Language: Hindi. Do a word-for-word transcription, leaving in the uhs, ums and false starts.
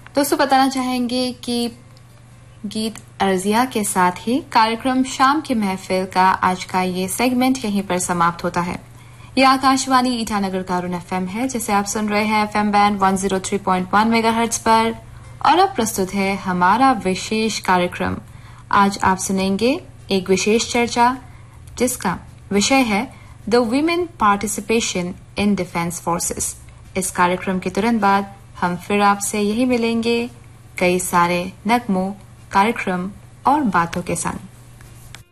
दोस्तों बताना चाहेंगे कि गीत अर्जिया के साथ ही कार्यक्रम शाम की महफिल का आज का ये सेगमेंट यहीं पर समाप्त होता है। ये आकाशवाणी ईटानगर का अरुण एफएम है जिसे आप सुन रहे हैं एफएम बैंड एक सौ तीन पॉइंट एक मेगाहर्ट्ज पर। और अब प्रस्तुत है हमारा विशेष कार्यक्रम। आज आप सुनेंगे एक विशेष चर्चा जिसका विषय है the women participation in defence forces. इस कार्यक्रम के तुरंत बाद हम फिर आपसे यही मिलेंगे कई सारे नगमों, कार्यक्रम और बातों के संग।